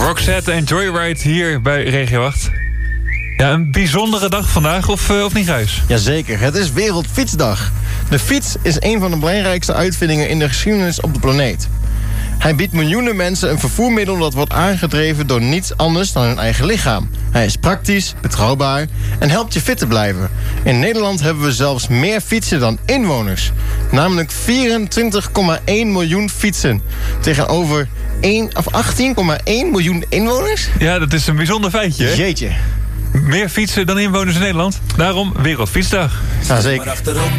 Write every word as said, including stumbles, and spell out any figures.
Roxette en Joyride hier bij Regio acht. Ja, een bijzondere dag vandaag, of, uh, of niet, Gijs? Jazeker, het is Wereldfietsdag. De fiets is een van de belangrijkste uitvindingen in de geschiedenis op de planeet. Hij biedt miljoenen mensen een vervoermiddel dat wordt aangedreven door niets anders dan hun eigen lichaam. Hij is praktisch, betrouwbaar en helpt je fit te blijven. In Nederland hebben we zelfs meer fietsen dan inwoners. Namelijk vierentwintig komma één miljoen fietsen. Tegenover één, of achttien komma één miljoen inwoners? Ja, dat is een bijzonder feitje, hè? Jeetje. Meer fietsen dan inwoners in Nederland. Daarom Wereldfietsdag. Ja, zeker. Maar achterop